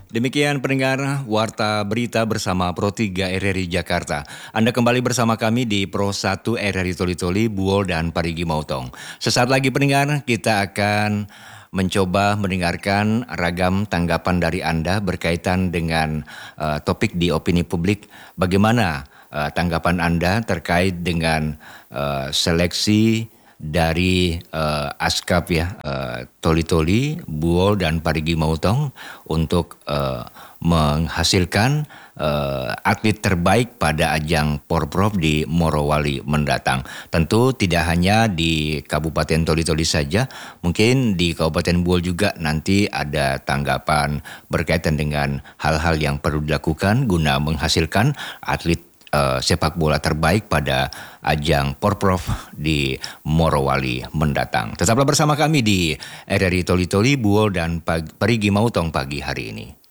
Demikian pendengar Warta Berita bersama Pro 3 RRI Jakarta. Anda kembali bersama kami di Pro 1 RRI Toli-Toli, Buol dan Parigi Mautong. Sesaat lagi pendengar, kita akan mencoba mendengarkan ragam tanggapan dari Anda berkaitan dengan topik di opini publik. Bagaimana tanggapan Anda terkait dengan seleksi dari Askap Toli-Toli, Buol dan Parigi Mautong untuk menghasilkan atlet terbaik pada ajang Porprov di Morowali mendatang. Tentu tidak hanya di Kabupaten Toli-Toli saja, mungkin di Kabupaten Buol juga nanti ada tanggapan berkaitan dengan hal-hal yang perlu dilakukan guna menghasilkan atlet sepak bola terbaik pada ajang Porprov di Morowali mendatang. Tetaplah bersama kami di RRI Toli-Toli, Buol dan Parigi Mautong pagi hari ini.